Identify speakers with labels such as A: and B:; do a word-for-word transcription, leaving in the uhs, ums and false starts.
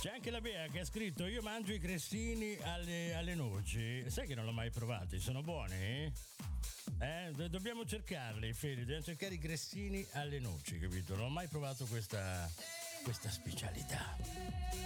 A: C'è anche la Bea che ha scritto: io mangio i cressini alle, alle noci. Sai che non l'ho mai provati, sono buoni? Eh, do- dobbiamo cercarli, Fede, dobbiamo cercare i gressini alle noci, capito? Non ho mai provato questa, questa specialità.